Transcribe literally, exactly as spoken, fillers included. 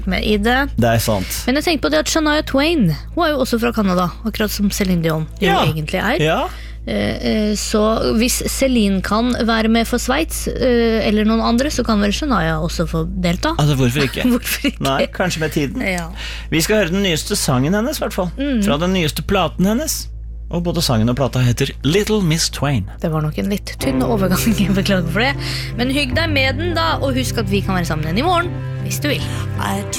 med i det. Det er sant. Men jeg tenkte på det at Shania Twain, hun er jo også fra Canada, akkurat som Celine Dion jo Ja. egentlig er. Ja. Eh, Så hvis Celine kan være med for Sveits, eh, eller noen andre, så kan vel Shania også få delta. Altså, hvorfor ikke? Hvorfor ikke? Nei, kanskje med tiden. Ja. Vi skal høre den nyeste sangen hennes, i hvert fall. Mm. Fra den nyeste platen hennes. Og både sangen og plata heter Little Miss Twain. Det var nok en litt tynn overgang, jeg beklager for det. Men hygg deg med den da, og husk at vi kan være sammen igjen i morgen, hvis du vil. I